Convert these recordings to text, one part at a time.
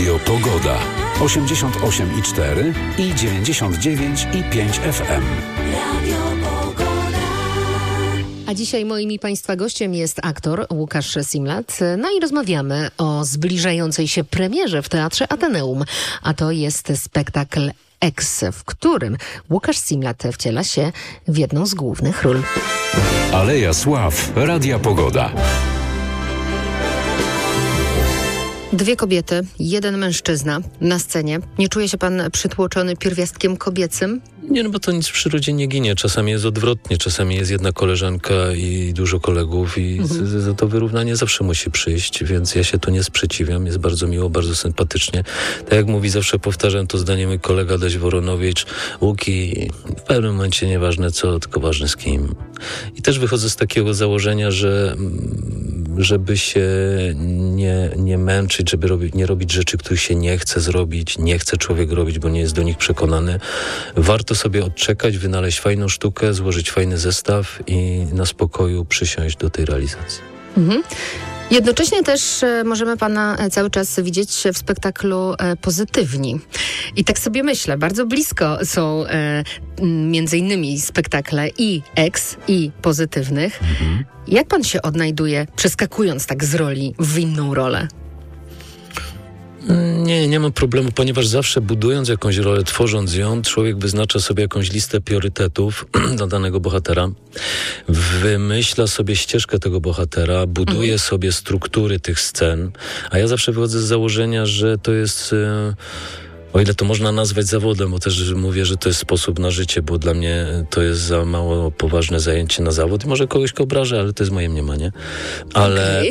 Radio Pogoda. 88,4 i 99,5 FM. A dzisiaj moim i Państwa gościem jest aktor Łukasz Simlat. No i rozmawiamy o zbliżającej się premierze w Teatrze Ateneum. A to jest spektakl X, w którym Łukasz Simlat wciela się w jedną z głównych ról. Aleja Sław, Radia Pogoda. Dwie kobiety, jeden mężczyzna na scenie. Nie czuje się pan przytłoczony pierwiastkiem kobiecym? Nie, no bo to nic w przyrodzie nie ginie. Czasami jest odwrotnie. Czasami jest jedna koleżanka i dużo kolegów i za to wyrównanie zawsze musi przyjść, więc ja się tu nie sprzeciwiam. Jest bardzo miło, bardzo sympatycznie. Tak jak mówi, zawsze powtarzam to zdanie mój kolega Adaś Woronowicz. Łuki, w pewnym momencie nieważne co, tylko ważne z kim. I też wychodzę z takiego założenia, że żeby się nie męczyć, żeby nie robić rzeczy, których się nie chce zrobić, nie chce człowiek robić, bo nie jest do nich przekonany. Warto sobie odczekać, wynaleźć fajną sztukę, złożyć fajny zestaw i na spokoju przysiąść do tej realizacji. Jednocześnie też możemy pana cały czas widzieć w spektaklu Pozytywni. I tak sobie myślę, bardzo blisko są między innymi spektakle i X, i Pozytywnych. Jak pan się odnajduje, przeskakując tak z roli w inną rolę? Nie ma problemu, ponieważ zawsze budując jakąś rolę, tworząc ją, człowiek wyznacza sobie jakąś listę priorytetów dla danego bohatera, wymyśla sobie ścieżkę tego bohatera, buduje sobie struktury tych scen, a ja zawsze wychodzę z założenia, że to jest... O ile to można nazwać zawodem, bo też mówię, że to jest sposób na życie, bo dla mnie to jest za mało poważne zajęcie na zawód i może kogoś obrażę, ale to jest moje mniemanie. Ale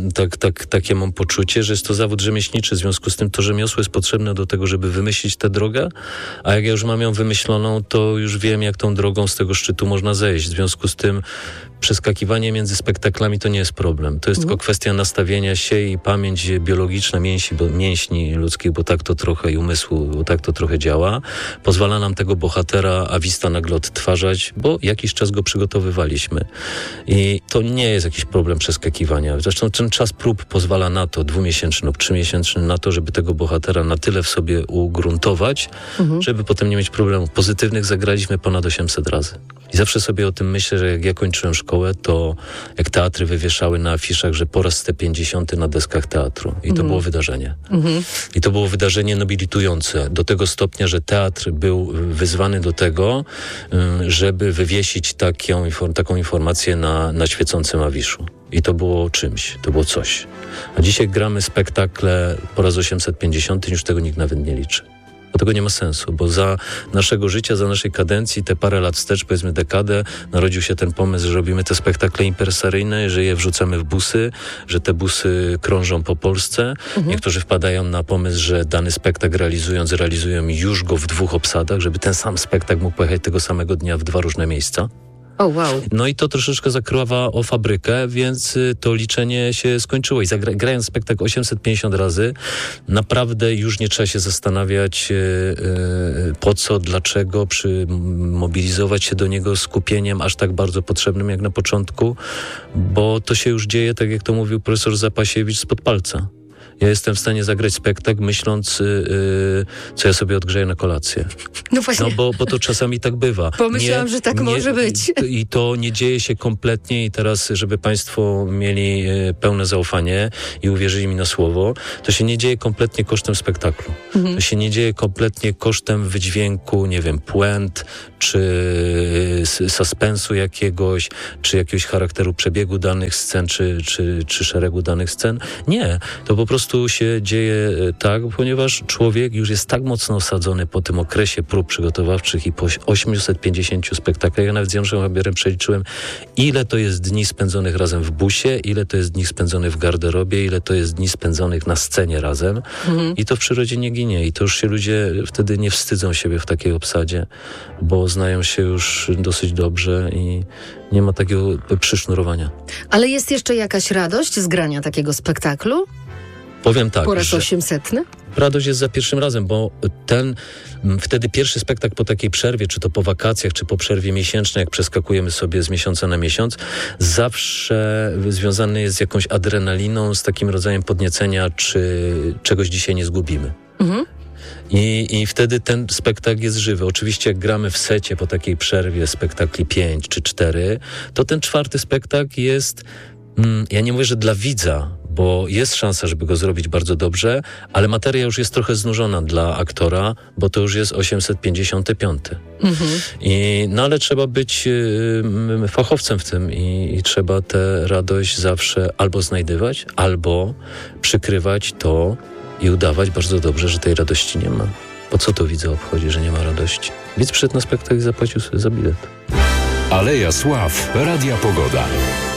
takie mam poczucie, że jest to zawód rzemieślniczy, w związku z tym to rzemiosło jest potrzebne do tego, żeby wymyślić tę drogę, a jak ja już mam ją wymyśloną, to już wiem, jak tą drogą z tego szczytu można zejść. W związku z tym przeskakiwanie między spektaklami to nie jest problem. To jest tylko kwestia nastawienia się i pamięć biologiczna mięśni ludzkich, bo tak to trochę i umysłu, bo tak to trochę działa. Pozwala nam tego bohatera awista nagle odtwarzać, bo jakiś czas go przygotowywaliśmy. I to nie jest jakiś problem przeskakiwania. Zresztą ten czas prób pozwala na to, 2-miesięczny lub 3-miesięczny, na to, żeby tego bohatera na tyle w sobie ugruntować, żeby potem nie mieć problemów. Pozytywnych zagraliśmy ponad 800 razy. I zawsze sobie o tym myślę, że jak ja kończyłem szkołę, to jak teatry wywieszały na afiszach, że po raz 150 na deskach teatru. I to było wydarzenie. I to było wydarzenie nobilitujące do tego stopnia, że teatr był wyzwany do tego, żeby wywiesić taką informację na świecącym awiszu. I to było czymś, to było coś. A dzisiaj gramy spektakle po raz 850 i już tego nikt nawet nie liczy. Bo tego nie ma sensu, bo za naszego życia, za naszej kadencji, te parę lat wstecz, powiedzmy dekadę, narodził się ten pomysł, że robimy te spektakle impresaryjne, że je wrzucamy w busy, że te busy krążą po Polsce. Niektórzy wpadają na pomysł, że dany spektakl realizują już go w 2 obsadach, żeby ten sam spektakl mógł pojechać tego samego dnia w 2 różne miejsca. Wow. No i to troszeczkę zakrywa o fabrykę, więc to liczenie się skończyło. I grając spektakl 850 razy, naprawdę już nie trzeba się zastanawiać po co, dlaczego, mobilizować się do niego skupieniem aż tak bardzo potrzebnym jak na początku, bo to się już dzieje, tak jak to mówił profesor Zapasiewicz, spod palca. Ja jestem w stanie zagrać spektakl, myśląc, co ja sobie odgrzeję na kolację. No właśnie. No bo to czasami tak bywa. Pomyślałam, że tak może być. I to nie dzieje się kompletnie i teraz, żeby państwo mieli pełne zaufanie i uwierzyli mi na słowo, to się nie dzieje kompletnie kosztem spektaklu. To się nie dzieje kompletnie kosztem wydźwięku, nie wiem, puent, czy suspensu jakiegoś, czy jakiegoś charakteru przebiegu danych scen, czy szeregu danych scen. Nie. To po prostu się dzieje tak, ponieważ człowiek już jest tak mocno osadzony po tym okresie prób przygotowawczych i po 850 spektaklach. Ja nawet z Janusem Habierem przeliczyłem, ile to jest dni spędzonych razem w busie, ile to jest dni spędzonych w garderobie, ile to jest dni spędzonych na scenie razem. I to w przyrodzie nie ginie. I to już się ludzie wtedy nie wstydzą siebie w takiej obsadzie, bo znają się już dosyć dobrze i nie ma takiego przysznurowania. Ale jest jeszcze jakaś radość z grania takiego spektaklu? Powiem tak, Po raz że 800? radość jest za pierwszym razem, bo wtedy pierwszy spektakl po takiej przerwie, czy to po wakacjach, czy po przerwie miesięcznej, jak przeskakujemy sobie z miesiąca na miesiąc, zawsze związany jest z jakąś adrenaliną, z takim rodzajem podniecenia, czy czegoś dzisiaj nie zgubimy. I wtedy ten spektakl jest żywy. Oczywiście jak gramy w secie po takiej przerwie spektakli 5 czy 4, to ten 4. spektakl jest, ja nie mówię, że dla widza, bo jest szansa, żeby go zrobić bardzo dobrze, ale materia już jest trochę znużona dla aktora, bo to już jest 855. Ale trzeba być fachowcem w tym i trzeba tę radość zawsze albo znajdywać, albo przykrywać to i udawać bardzo dobrze, że tej radości nie ma. Po co to widza obchodzi, że nie ma radości? Widz przyszedł na spektakl i zapłacił sobie za bilet. Aleja Sław, Radia Pogoda.